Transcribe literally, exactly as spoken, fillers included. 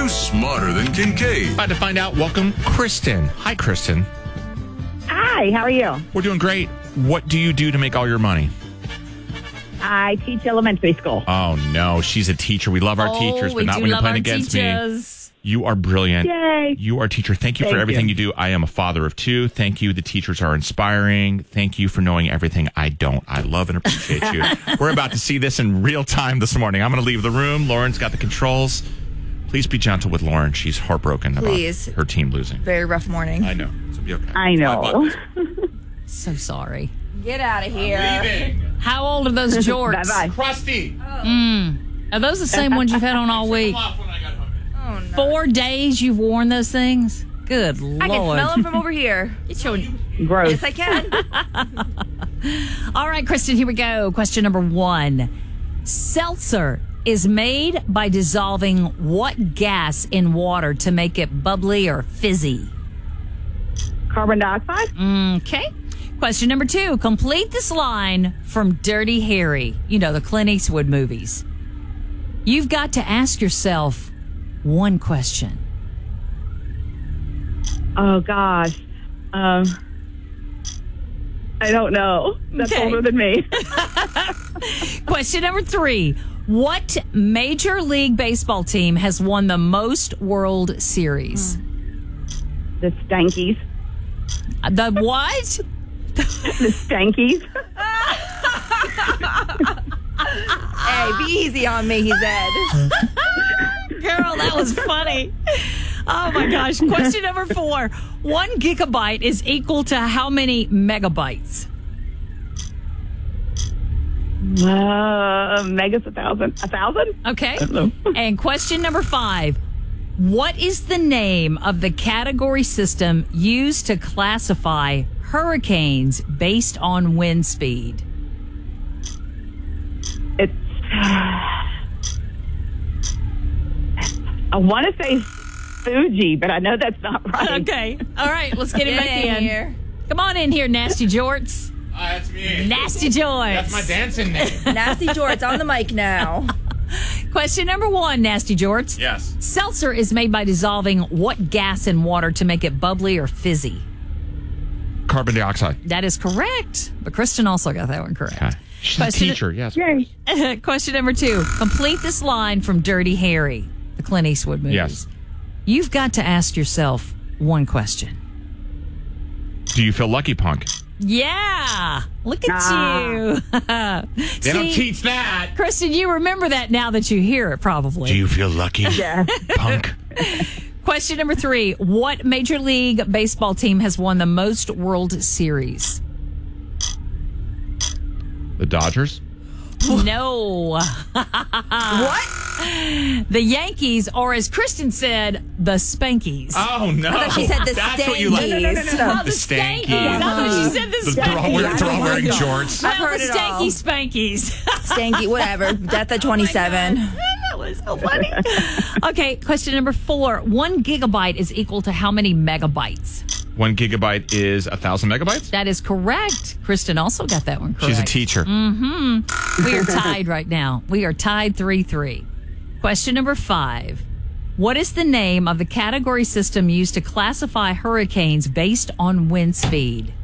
you smarter than Kincaid? About to find out. Welcome, Kristen. Hi, Kristen. Hi, how are you? We're doing great. What do you do to make all your money? I teach elementary school. Oh, no. She's a teacher. We love our oh, teachers, but we not do when you're love playing our against teachers. me. You are brilliant. Yay. You are a teacher. Thank you Thank for everything you. you. you do. I am a father of two. Thank you. The teachers are inspiring. Thank you for knowing everything I don't. I love and appreciate you. We're about to see this in real time this morning. I'm going to leave the room. Lauren's got the controls. Please be gentle with Lauren. She's heartbroken Please. about her team losing. Very rough morning. I know. It'll be okay. I know. So sorry. Get out of here. Leaving. How old are those jorts? Bye-bye. Crusty. Are those the same ones you've had on all week? Off when I got home. Oh, no. Four days you've worn those things? Good Lord. I can smell them from over here. Get your- Gross. Yes, I can. All right, Kristen, here we go. Question number one. Seltzer is made by dissolving what gas in water to make it bubbly or fizzy? Carbon dioxide? Okay. Question number two. Complete this line from Dirty Harry. You know, the Clint Eastwood movies. You've got to ask yourself one question. Oh, gosh. Um, I don't know. That's Okay. older than me. Question number three. What Major League Baseball team has won the most World Series? The Stankies. The what? The Stankies. Hey, be easy on me, he said. Girl, that was funny. Oh my gosh. Question number four. One gigabyte is equal to how many megabytes? Uh, Megas a thousand. A thousand? Okay. I don't know. And question number five. What is the name of the category system used to classify hurricanes based on wind speed? It's. I want to say Fuji, but I know that's not right. Okay. All right. Let's get him Get back in in. here. Come on in here, Nasty Jorts. Ah, that's me. Nasty Jorts. That's my dancing name. Nasty Jorts on the mic now. Question number one, Nasty Jorts. Yes. Seltzer is made by dissolving what gas in water to make it bubbly or fizzy? Carbon dioxide. That is correct. But Kristen also got that one correct. Okay. She's Question- a teacher, yes. Yay. Question number two. Complete this line from Dirty Harry, the Clint Eastwood movies. Yes. You've got to ask yourself one question. Do you feel lucky, punk? Yeah. Look at Ah. you. They don't See, teach that. Kristen, you remember that now that you hear it, probably. Do you feel lucky, Yeah. punk? Question number three. What Major League Baseball team has won the most World Series? The Dodgers? No. What? The Yankees, or as Kristen said, the Spankies. Oh, no. thought she said the That's what you like. Stankies. No, no, no, no, no. Oh, the The Stankies. Stankies. I thought she said the The- They're all wearing, Spankies. they're all wearing jorts. I've Well, heard the it all. Stanky Spankies. Stanky, whatever. Death at twenty-seven. That was so funny. Okay, question number four. One gigabyte is equal to how many megabytes? One gigabyte is a thousand megabytes? That is correct. Kristen also got that one correct. She's a teacher. We are tied right now. We are tied three three. Question number five. What is the name of the category system used to classify hurricanes based on wind speed?